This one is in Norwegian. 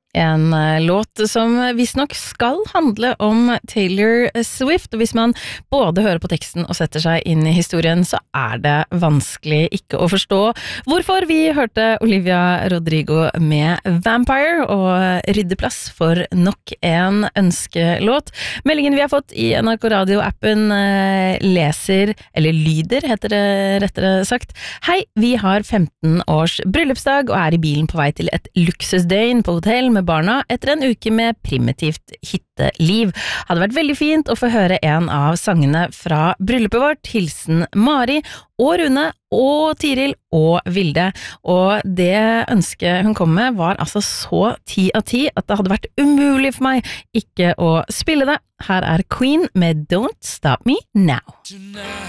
En låt som visstnok skal handle om Taylor Swift, og hvis man både hører på teksten og setter seg inn i historien, så det vanskelig ikke å forstå hvorfor vi hørte Olivia Rodrigo med Vampire og rydde plass for nok en ønskelåt. Meldingen vi har fått i NRK Radio-appen leser, eller lyder heter det rettere sagt. Hei, vi har 15 års bryllupsdag og i bilen på vei til et luksusdøgn på hotell med barna etter en uke med primitivt hytteliv. Hadde vært veldig fint å få høre en av sangene fra bryllupet vårt, hilsen Mari og Rune og Tiril og Vilde. Og det ønsket hun kom med var altså så 10 av 10 at det hadde vært umulig for meg ikke å spille det. Her Queen med Don't Stop Me Now. Tonight